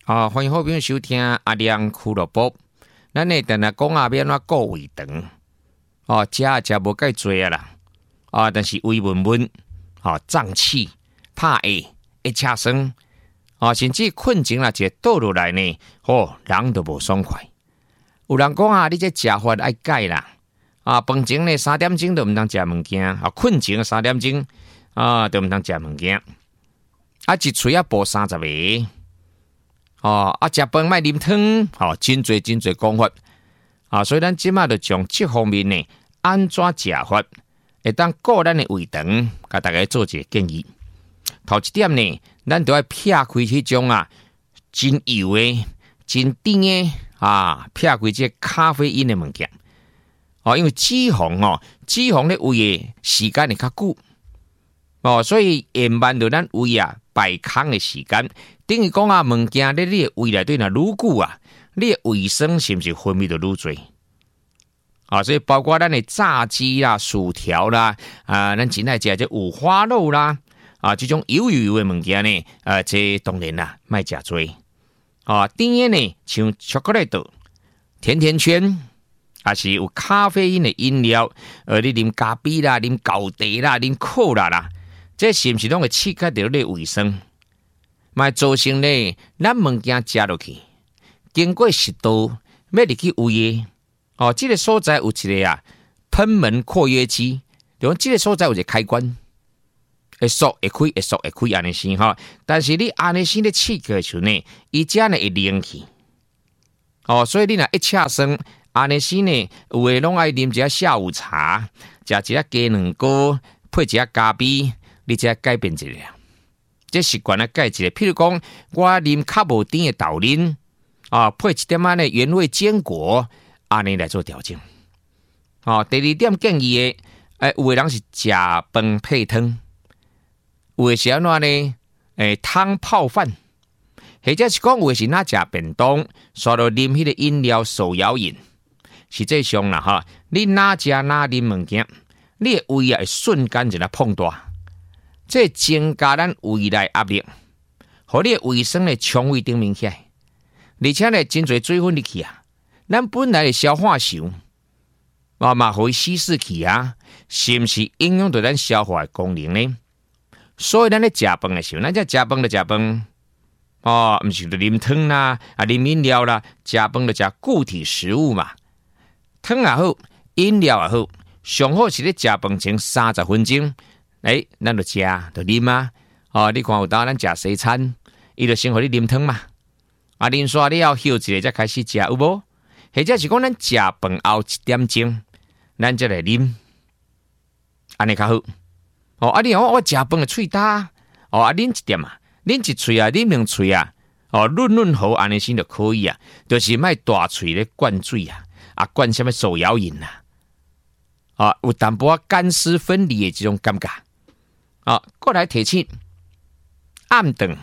欢迎好朋友收听阿亮俱乐部。咱呢，等下讲啊，要安怎顾胃肠？食无介多啊啦。但是胃闷闷，胀气、怕饿、会吃酸，甚至困前啦，一倒落来呢，人都无爽快。有人讲啊，你这食法爱改啦。饭前呢3点钟都唔当食物件，困前3点钟都唔当食物件。一喙补30个。食饭莫啉汤，真侪讲法。所以咱即马就从这方面呢，安怎食法，会当顾咱的胃肠，甲大家做一个建议。头一点呢，咱就要撇开迄种真油的、真甜的撇开这咖啡因的物件。因为脂肪咧胃的时间会较久。所以延慢到咱胃排空的时间。等于讲物件咧你的胃内底若愈久你的胃酸是毋是分泌就愈多？所以包括咱的炸鸡啦、薯条啦，咱真爱食这五花肉啦，这种油的物件呢，这当然啦，莫食多。甜的呢，像巧克力豆、甜甜圈，还是有咖啡因的饮料，你啉咖啡啦、啉高茶啦、啉可乐啦，这是毋是拢会刺激到你的胃酸？嘛造成呢，咱物件食落去，经过食道要入去胃的，这个所在有一个贲门括约肌，就讲这个所在有一个开关，会缩会开，会缩会开安尼先但是你安尼先咧刺激的时候呢，伊只呢会冷去。所以你若一吃酸，安尼先呢，有的拢爱啉一下下午茶，食一下鸡卵糕，配一下咖啡，你才改变一下。这习惯改一下，譬如讲，我啉较无甜的豆奶，配一点呢原味坚果，安尼来做调整。第二点建议的，有的人是食饭配汤，有的是安怎呢？汤泡饭，或者是讲有的是哪食便当，刷到啉迄个饮料手摇饮。实际上啦，你哪食哪啉物件，你的胃会瞬间就来碰大。这增加咱胃内压力，互你的胃酸的肠胃顶面起来，而且呢，真侪水分入去咱本来的消化想，嘛互伊稀释去是毋是影响到咱消化的功能呢？所以咱咧食饭的时候，咱食饭就食饭，毋是就啉汤啦，啉饮料啦，食饭就食固体食物嘛，汤也好，饮料也好，上好是咧食饭前30分钟。咱就食就啉你看有当咱食西餐，伊就先互你啉汤嘛。啉煞了休一下才开始食，有无？或者是讲咱食饭后1点钟，咱才来啉，安尼较好。你讲我食饭的喙焦，啉一点啉一喙啉2喙润喉安尼先就可以就是莫大喙咧灌水灌什么手摇饮有淡薄干湿分离的这种感觉。过来提醒，暗顿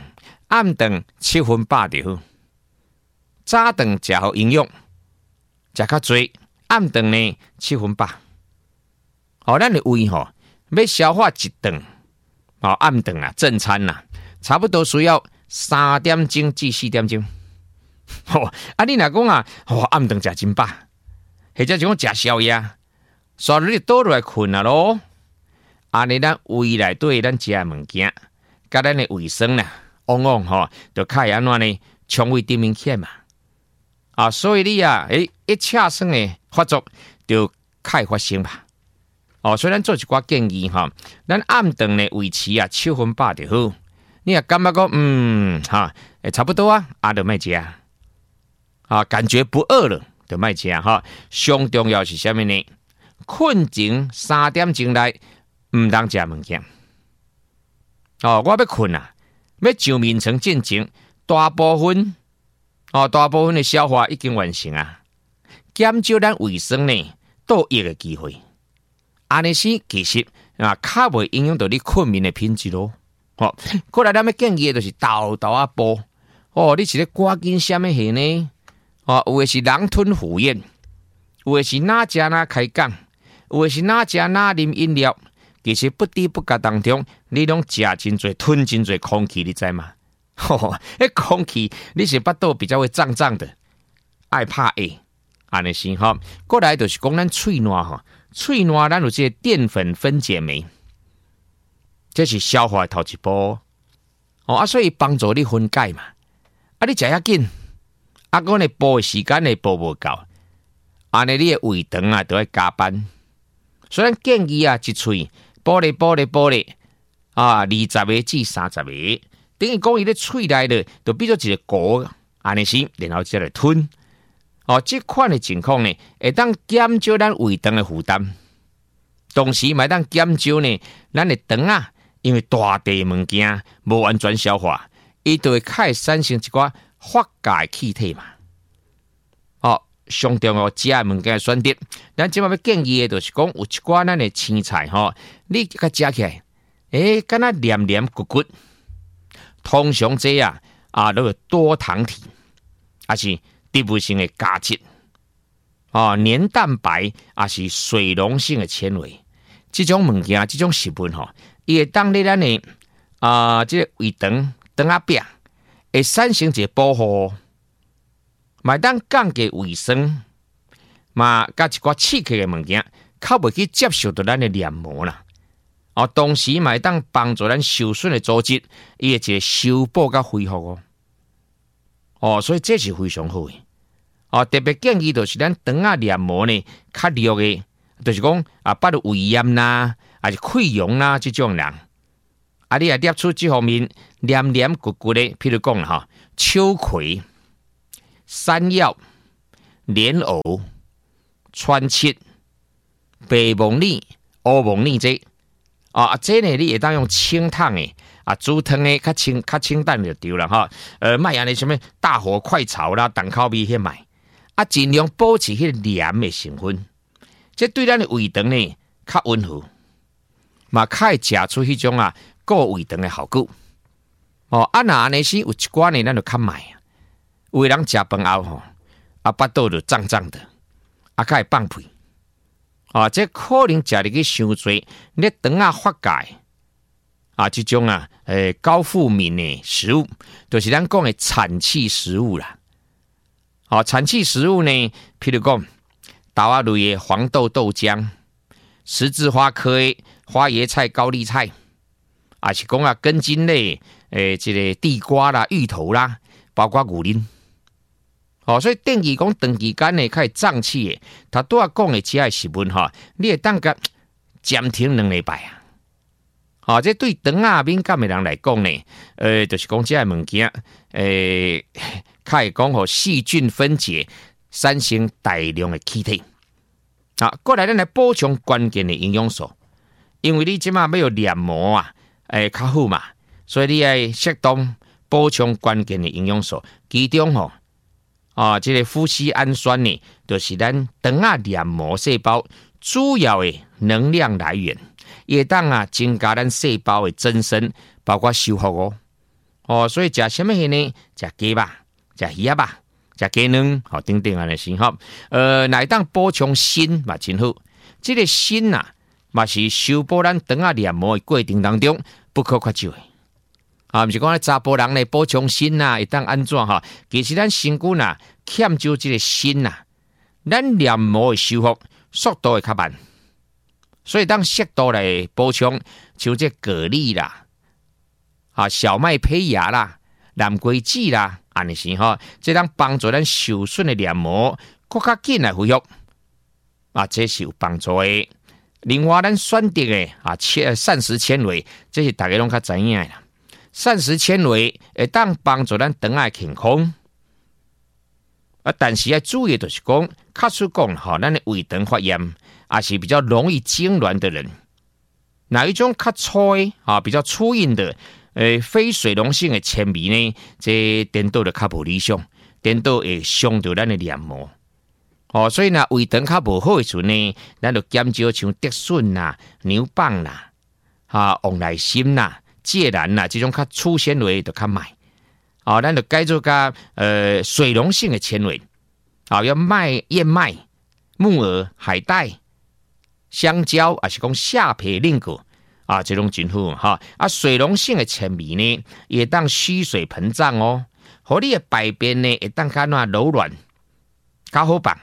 7分饱就好，早顿食好营养，食较多，暗顿呢7分饱。咱的胃要消化一顿，暗顿正餐差不多需要3点钟至4点钟。你若讲暗顿食真饱，或者是讲食宵夜，刷你倒落来困咯。安尼咱胃内底咱食的物件，甲咱的胃酸往往就较会安怎呢？肠胃顶面起来嘛。所以你一吃酸的发作就较会发生吧。所以咱做一寡建议咱暗顿的维持7分饱就好。你也感觉讲差不多就莫食感觉不饿了就莫食上重要是啥物呢？困前3点钟内。唔当食物件，我要困要上眠床进前，大部分的消化已经完成减少咱胃酸呢倒溢的机会，安尼时其实较袂影响到你困眠的品质咯。过来咱要建议的就是豆补，你是咧赶紧什么事呢？有的是狼吞虎咽，有的是哪食哪开讲，有的是哪食哪啉饮料。其实不知不觉当中，你拢食真侪，吞真侪空气，你知吗？ 空气你是巴肚比较会胀胀的，爱怕诶，安尼是吼。过来就是讲咱喙烂吼，喙烂咱有这淀粉分解酶，这是消化头一步所以帮助你分解嘛。你食遐紧，我呢补的时间呢补无够，安尼你的胃肠都要加班。所以咱建议一喙补咧20个至30个，等于讲伊咧喙内咧，就变做一个果，安尼是，然后再来吞。这款的情况呢，会当减少咱胃肠的负担，同时嘛当减少呢咱的肠因为大地物件无完全消化，伊就会开始产生一寡发酵气体嘛。上重要食的物件的选择，咱即摆要建议的就是讲有一寡咱的青菜你甲食起来，敢若黏黏骨骨，通常这那个多糖体，还是植物性的胶质，黏蛋白，还是水溶性的纤维，这种物件，这种食物伊会当咧咱的这个胃肠壁会产生一个保护，嘛当降低卫生，嘛甲一寡刺激的物件，较袂去接受到咱的黏膜啦。同时嘛会当帮助咱受损的组织，伊会一个修补甲恢复所以这是非常好的。特别建议就是咱肠黏膜呢较弱的，就是讲巴如胃炎啦，还是溃疡啦这种人，你也摄出这方面黏黏骨骨的，譬如讲秋葵、山药、莲藕、川七、白木耳、乌木耳这这呢你会当用清烫的煮汤的较清淡就对了莫安尼什么大火快炒啦、重口味迄卖尽量保持迄个黏的成分，这对咱的胃肠呢较温和，嘛较会食出迄种顾胃肠的效果那安尼是有一寡呢咱就较慢有的人食饭后巴肚就胀胀的较会放屁这可能食入去伤多，你肠发酵这种高负敏的食物，就是咱讲的产气食物啦。产气食物呢，譬如讲豆类的黄豆豆浆、十字花科的花椰菜、高丽菜，是讲根茎类这个地瓜啦、芋头啦，包括牛奶。所以定义讲长期间呢，较会胀气的，他拄讲的这些食物你会当甲暂停2礼拜这对肠敏感的人来讲呢，就是讲这些物件，较会讲细菌分解，产生大量的气体。过来咱来补充关键的营养素，因为你即马要有黏膜较好嘛，所以你要适当补充关键的营养素，其中这个麩酰氨酸呢，就是咱肠黏膜细胞主要的能量来源，也当增加咱细胞的增生，包括修复所以食什么呢？食鸡肉、食鱼肉、食鸡卵，等等安尼先来当补充锌嘛，真好。这个锌嘛是修补咱肠黏膜的过程当中不可缺少的。不是讲查甫人咧补充锌会当安怎其实咱身躯欠少这个锌咱黏膜的修复速度会较慢，所以当适度来补充，像这蛤蜊啦、小麦胚芽啦、蓝桂枝啦，安尼是这当帮助咱受损的黏膜更较紧来恢复这是有帮助的。另外，咱选择的膳食纤维，这是大家拢较知影的啦。膳食纤维会当帮助咱肠的健康但是要注意的就是讲，确实讲咱的胃肠发炎，是比较容易痉挛的人，哪一种较粗的比较粗硬的非水溶性的纤维呢？这颠倒就较无理想，颠倒会伤到咱的黏膜所以胃肠较无好的时候呢，咱就减少像竹笋啦、牛蒡啦、旺来参啦、芥兰啦这种较粗纤维就较买咱就改做水溶性的纤维要燕麦、木耳、海带、香蕉，还是讲夏培、令果啊，这种真好哈。啊，水溶性的纤维呢，也当虚水膨胀哦，和你的排便呢，会当较那柔软，较好办。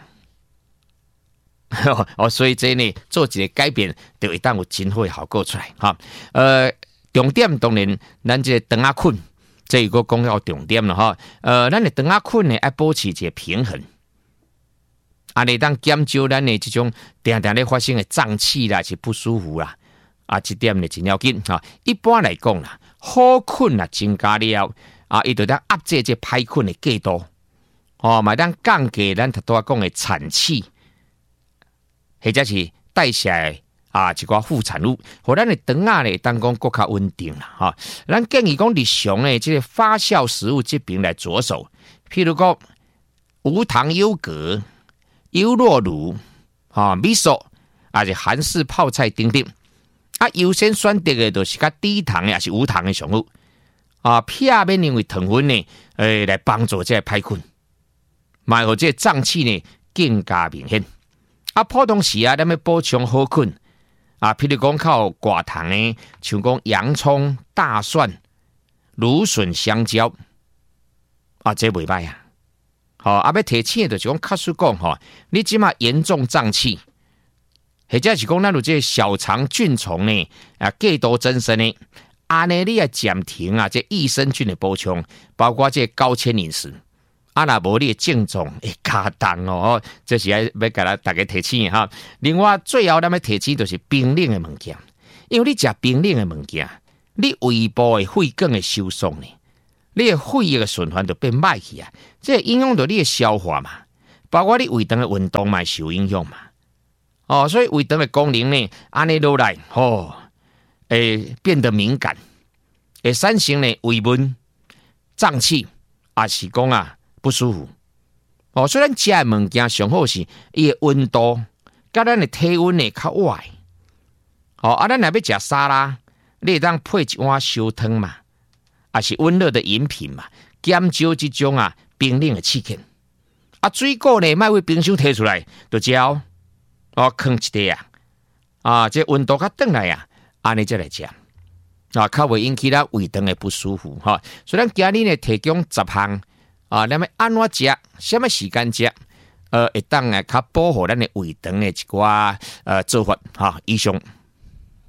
哦，所以这呢，做一个改变，就会当有真好的效果出来哈。重点当然，咱这肠仔菌，这个讲到重点了哈。咱的肠仔菌呢，要保持一个平衡。安尼当减少咱的这种常常咧发生的胀气啦，是不舒服啦，啊，这点呢真要紧哈。一般来讲啦，好菌啊增加了啊，伊就当压制这歹菌的过度，哦，嘛当降低咱头拄讲的产气，或者是代谢的啊一寡副产物，互咱的肠仔咧当讲更较稳定啦哈。咱建议讲日常的这个发酵食物这边来着手，譬如讲无糖优格。优酪乳、米索，还是韩式泡菜等等，啊，优先选择的就是较低糖的，也是无糖的食物，啊，避免因为糖分呢，来帮助这个歹菌，买互这胀气呢更加明显。啊，普通时啊，咱要补充好菌，啊，譬如讲靠寡糖的，像讲洋葱、大蒜、芦笋、香蕉，啊，这袂歹啊。啊，要提醒的就是讲，卡叔讲吼，你即马严重胀气，或者是讲咱有这小肠菌虫呢，啊，过度增生呢，安尼你要暂停啊，这益生菌的补充，包括这高纤饮食，啊，若无你的症状会加重哦，这是要给大家提醒哈。另外，最后咱要提醒就是冰冷的物件，因为你食冰冷的物件，你胃部的肺管会收缩呢。你的血液的循环就变歹去啊，这影响到你的消化嘛，包括你胃肠的运动嘛受影响嘛。哦，所以胃肠的功能呢，安尼落来，会变得敏感，会产生呢胃闷、胀气，也是讲啊不舒服。哦，虽然食的物件上好是伊的温度，甲咱的体温呢较歪。哦，啊，咱若要食沙拉，你会当配一碗烧汤嘛。也是温热的饮品嘛，减少这种啊冰冷的刺激。啊，水果呢，莫为冰箱摕出来就嚼，哦，放一块啊，这温度较转来啊，安尼才来食，啊，较袂引起咱胃肠的不舒服哈。所以咱今日呢提供10项啊，咱要安怎食，什么时间食，会当较保护咱的胃肠的一寡做法哈。以上。